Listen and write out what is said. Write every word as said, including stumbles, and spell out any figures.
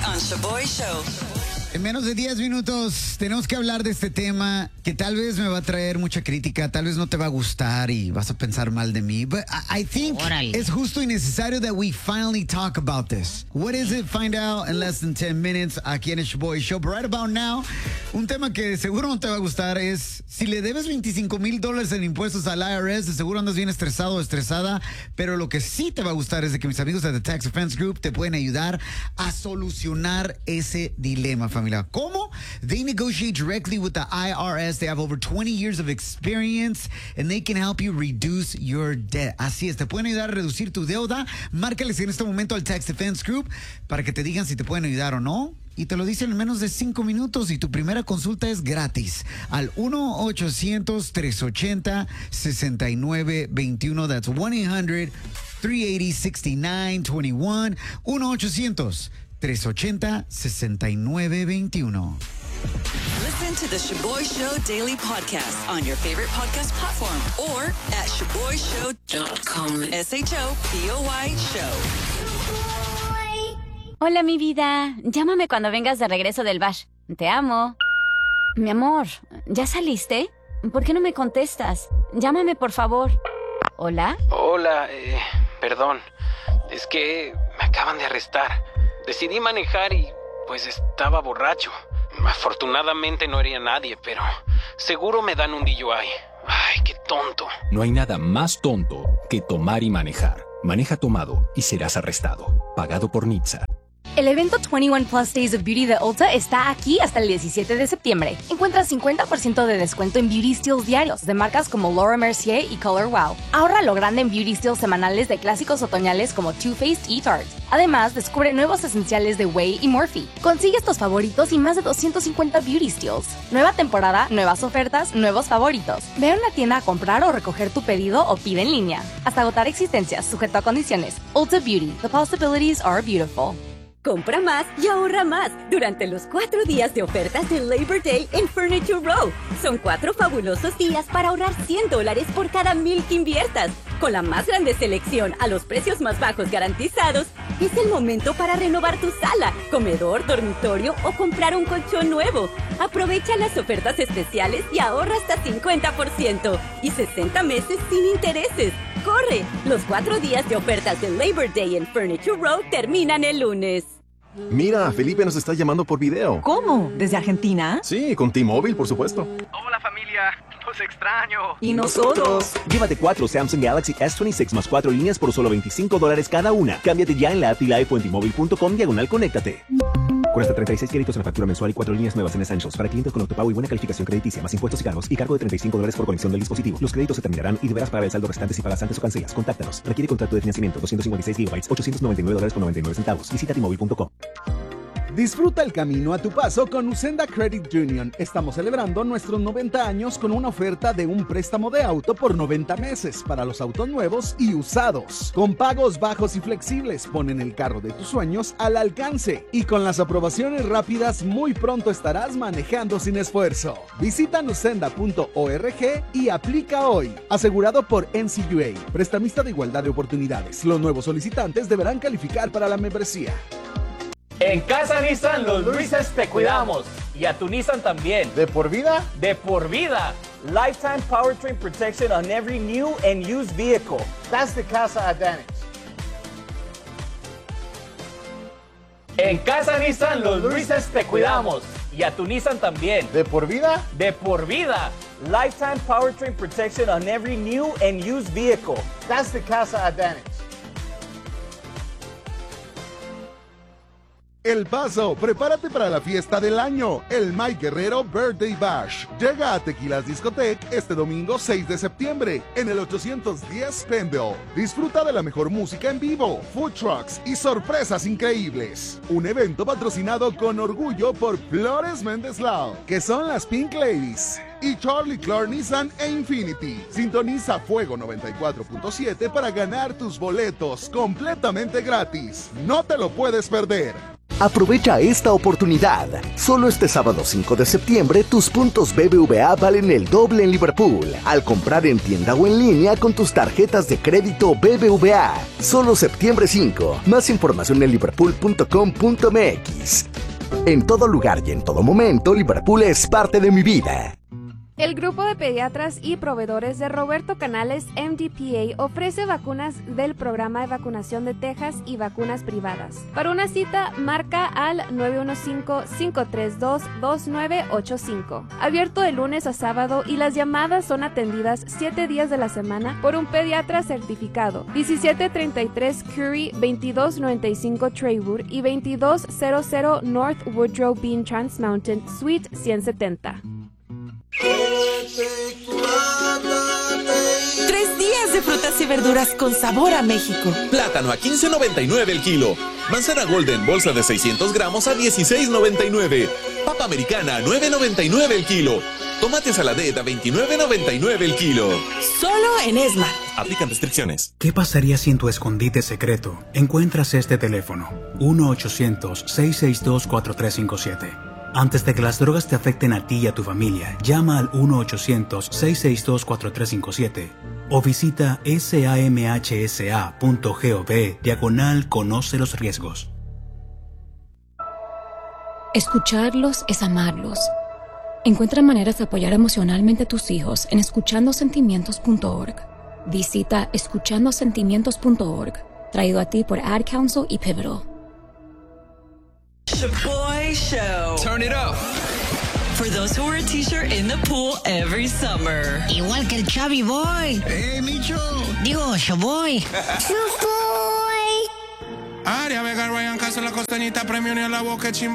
on Shaboy Show. En menos de diez minutos tenemos que hablar de este tema que tal vez me va a traer mucha crítica, tal vez no te va a gustar y vas a pensar mal de mí. But I, I think Órale. es justo y necesario that we finally talk about this. What is it? Find out in less than ten minutes aquí en el Shaboy Show. But right about now, un tema que seguro no te va a gustar es si le debes veinticinco mil dólares en impuestos al I R S, de seguro andas bien estresado o estresada, pero lo que sí te va a gustar es de que mis amigos de The Tax Defense Group te pueden ayudar a solucionar ese dilema, familia. ¿Cómo? They negotiate directly with the I R S. They have over twenty years of experience and they can help you reduce your debt. Así es, te pueden ayudar a reducir tu deuda. Márcales en este momento al Tax Defense Group para que te digan si te pueden ayudar o no. Y te lo dicen en menos de cinco minutos y tu primera consulta es gratis al uno ochocientos, tres ochenta, sesenta y nueve veintiuno. That's one eight hundred, three eighty, sixty-nine twenty-one. uno ochocientos, tres ochenta, sesenta y nueve veintiuno. Listen to the Shaboy Show Daily Podcast on your favorite podcast platform or at shaboy show dot com. S H O P O Y Show. Hola, mi vida. Llámame cuando vengas de regreso del bash. Te amo. Mi amor, ¿ya saliste? ¿Por qué no me contestas? Llámame, por favor. ¿Hola? Hola, eh, perdón. Es que me acaban de arrestar. Decidí manejar y, pues, estaba borracho. Afortunadamente no hería a nadie, pero seguro me dan un D U I. Ay, qué tonto. No hay nada más tonto que tomar y manejar. Maneja tomado y serás arrestado. Pagado por N H T S A. El evento veintiuno Plus Days of Beauty de Ulta está aquí hasta el diecisiete de septiembre. Encuentra cincuenta por ciento de descuento en beauty steals diarios de marcas como Laura Mercier y Color Wow. Ahorra lo grande en beauty steals semanales de clásicos otoñales como Too Faced y Tarte. Además, descubre nuevos esenciales de Way y Morphe. Consigue estos favoritos y más de doscientos cincuenta beauty steals. Nueva temporada, nuevas ofertas, nuevos favoritos. Ve a una tienda a comprar o recoger tu pedido o pide en línea. Hasta agotar existencias, sujeto a condiciones. Ulta Beauty. The possibilities are beautiful. Compra más y ahorra más durante los cuatro días de ofertas de Labor Day en Furniture Row. Son cuatro fabulosos días para ahorrar cien dólares por cada mil que inviertas. Con la más grande selección a los precios más bajos garantizados, es el momento para renovar tu sala, comedor, dormitorio o comprar un colchón nuevo. Aprovecha las ofertas especiales y ahorra hasta cincuenta por ciento y sesenta meses sin intereses. ¡Corre! Los cuatro días de ofertas de Labor Day en Furniture Row terminan el lunes. Mira, Felipe nos está llamando por video. ¿Cómo? ¿Desde Argentina? Sí, con T-Mobile, por supuesto. Hola, familia. Los extraño. ¿Y nosotros? Llévate cuatro Samsung Galaxy S veintiséis más cuatro líneas por solo veinticinco dólares cada una. Cámbiate ya en la app T-Life o en T-Mobile punto com diagonal conéctate. Con hasta treinta y seis créditos en la factura mensual y cuatro líneas nuevas en Essentials para clientes con autopago y buena calificación crediticia, más impuestos y cargos y cargo de treinta y cinco dólares por conexión del dispositivo. Los créditos se terminarán y deberás pagar el saldo restante si pagas antes o cancelas. Contáctanos. Requiere contrato de financiamiento doscientos cincuenta y seis gigabytes, ochocientos noventa y nueve dólares con noventa y nueve centavos. Visita T Mobile punto com. Disfruta el camino a tu paso con Usenda Credit Union. Estamos celebrando nuestros noventa años con una oferta de un préstamo de auto por noventa meses para los autos nuevos y usados. Con pagos bajos y flexibles, ponen el carro de tus sueños al alcance. Y con las aprobaciones rápidas, muy pronto estarás manejando sin esfuerzo. Visita usenda punto org y aplica hoy. Asegurado por N C U A, prestamista de igualdad de oportunidades. Los nuevos solicitantes deberán calificar para la membresía. En casa Nissan, los Luises te cuidamos. Y a tu Nissan también. ¿De por vida? De por vida. Lifetime powertrain protection on every new and used vehicle. That's the Casa Advantage. En casa Nissan, los Luises te cuidamos. Y a tu Nissan también. ¿De por vida? De por vida. Lifetime powertrain protection on every new and used vehicle. That's the Casa Advantage. El Paso, prepárate para la fiesta del año, el Mike Guerrero Birthday Bash. Llega a Tequilas Discotec este domingo seis de septiembre en el ochocientos diez Pendle. Disfruta de la mejor música en vivo, food trucks y sorpresas increíbles. Un evento patrocinado con orgullo por Flores Méndez Lao, que son las Pink Ladies, y Charlie Clark Nissan e Infinity. Sintoniza Fuego noventa y cuatro punto siete para ganar tus boletos completamente gratis. No te lo puedes perder. Aprovecha esta oportunidad. Solo este sábado cinco de septiembre, tus puntos B B V A valen el doble en Liverpool al comprar en tienda o en línea con tus tarjetas de crédito B B V A. Solo septiembre cinco. Más información en liverpool punto com punto m x. En todo lugar y en todo momento, Liverpool es parte de mi vida. El grupo de pediatras y proveedores de Roberto Canales M D P A ofrece vacunas del programa de vacunación de Texas y vacunas privadas. Para una cita, marca al nueve uno cinco, cinco tres dos, dos nueve ocho cinco. Abierto de lunes a sábado y las llamadas son atendidas siete días de la semana por un pediatra certificado. diecisiete treinta y tres Curry, veintidós noventa y cinco Traywood y veintidós cero cero North Woodrow Bean Trans Mountain, Suite ciento setenta. Tres días de frutas y verduras con sabor a México. Plátano a quince noventa y nueve el kilo. Manzana Golden bolsa de seiscientos gramos a dieciséis noventa y nueve. Papa americana a nueve noventa y nueve el kilo. Tomate saladera a veintinueve noventa y nueve el kilo. Solo en Esmar. Aplican restricciones. ¿Qué pasaría si en tu escondite secreto encuentras este teléfono? uno ochocientos, seiscientos sesenta y dos, cuatro tres cinco siete. Antes de que las drogas te afecten a ti y a tu familia, llama al uno ochocientos, seiscientos sesenta y dos, cuatro tres cinco siete o visita samhsa punto gov diagonal conoce los riesgos. Escucharlos es amarlos. Encuentra maneras de apoyar emocionalmente a tus hijos en escuchando sentimientos punto org. Visita escuchando sentimientos punto org, traído a ti por Ad Council y Pivotal. Shaboy Show. Turn it up. For those who wear a t-shirt in the pool every summer. Igual que el Chavi Boy. ¡Eh, Micho! Digo, Shaboy. Shaboy. Aria Vega, Ryan Castro, la costañita, premio ni a la boca, chimba.